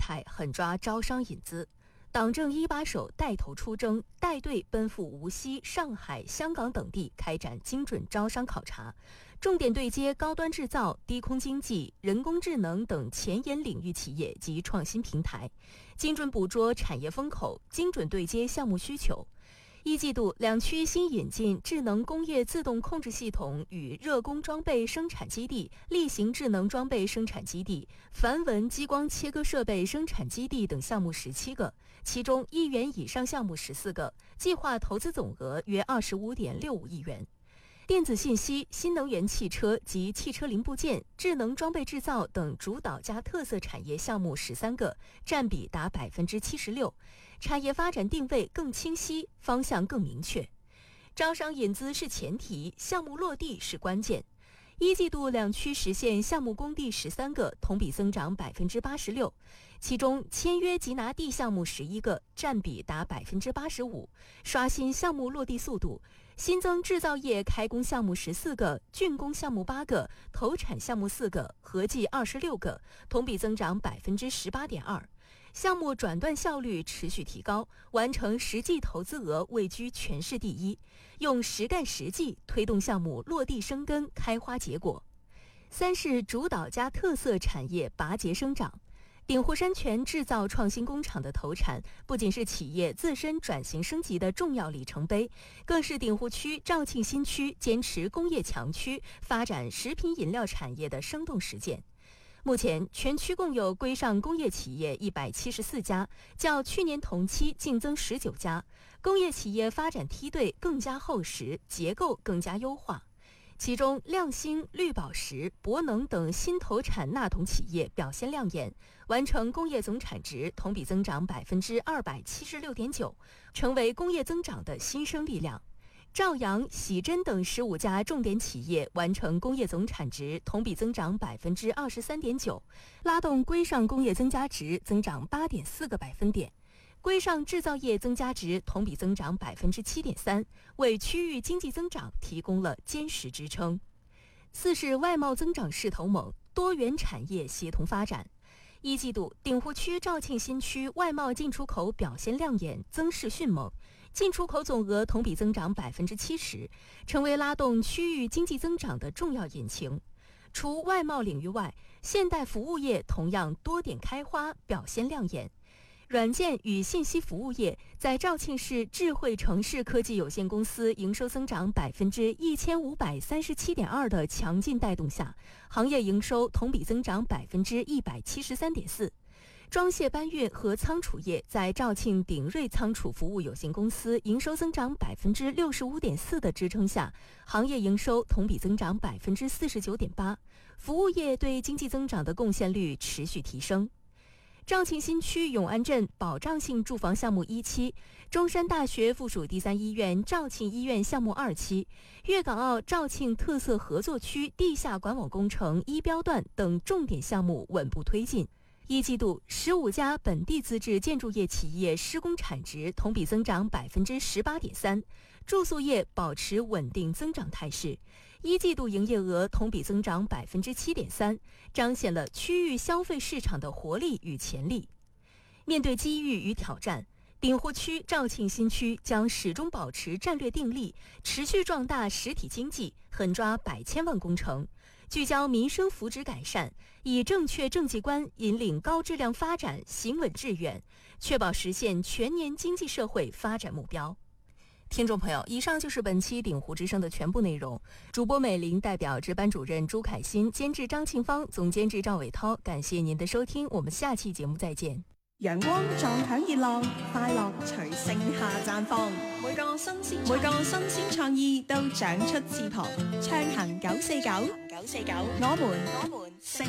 态狠抓招商引资。党政一把手带头出征，带队奔赴无锡、上海、香港等地开展精准招商考察，重点对接高端制造、低空经济、人工智能等前沿领域企业及创新平台，精准捕捉产业风口，精准对接项目需求。一季度，两区新引进智能工业自动控制系统与热工装备生产基地、例行智能装备生产基地、繁文激光切割设备生产基地等项目17个，其中1元以上项目14个，计划投资总额约25.65亿元。电子信息、新能源汽车及汽车零部件、智能装备制造等主导加特色产业项目13个，占比达76%，产业发展定位更清晰，方向更明确。招商引资是前提，项目落地是关键。一季度两区实现项目工地13个，同比增长86%，其中签约及拿地项目11个，占比达85%，刷新项目落地速度。新增制造业开工项目14个，竣工项目8个，投产项目4个，合计26个，同比增长18.2%。项目转段效率持续提高，完成实际投资额位居全市第一，用实干实际推动项目落地生根、开花结果。三是主导加特色产业拔节生长。鼎湖山泉制造创新工厂的投产，不仅是企业自身转型升级的重要里程碑，更是鼎湖区肇庆新区坚持工业强区、发展食品饮料产业的生动实践。目前，全区共有规上工业企业174家，较去年同期净增19家，工业企业发展梯队更加厚实，结构更加优化。其中，亮星、绿宝石、博能等新投产纳铜企业表现亮眼，完成工业总产值同比增长276.9%，成为工业增长的新生力量。兆阳、喜珍等15家重点企业完成工业总产值同比增长23.9%，拉动规上工业增加值增长8.4个百分点。规上制造业增加值同比增长7.3%，为区域经济增长提供了坚实支撑。四是外贸增长势头猛，多元产业协同发展。一季度，鼎湖区肇庆新区外贸进出口表现亮眼，增势迅猛，进出口总额同比增长70%，成为拉动区域经济增长的重要引擎。除外贸领域外，现代服务业同样多点开花，表现亮眼。软件与信息服务业在肇庆市智慧城市科技有限公司营收增长1537.2%的强劲带动下，行业营收同比增长173.4%。装卸搬运和仓储业在肇庆鼎瑞仓储服务有限公司营收增长65.4%的支撑下，行业营收同比增长49.8%，服务业对经济增长的贡献率持续提升。肇庆新区永安镇保障性住房项目1期，中山大学附属第3医院肇庆医院项目2期，粤港澳肇庆特色合作区地下管网工程1标段等重点项目稳步推进。一季度，15家本地自制建筑业企业施工产值同比增长18.3%，住宿业保持稳定增长态势。一季度营业额同比增长7.3%，彰显了区域消费市场的活力与潜力。面对机遇与挑战，鼎湖区肇庆新区将始终保持战略定力，持续壮大实体经济，狠抓100千万工程，聚焦民生福祉改善，以正确政绩观引领高质量发展，行稳致远，确保实现全年经济社会发展目标。听众朋友，以上就是本期鼎湖之声的全部内容。主播美玲代表值班主任朱凯欣，监制张庆芳，总监制赵伟涛，感謝您的收聽，我們下期節目再見。 陽光撞響熱浪，快樂隨盛夏綻放。每個新鮮創意都長出翅膀，暢行949，我們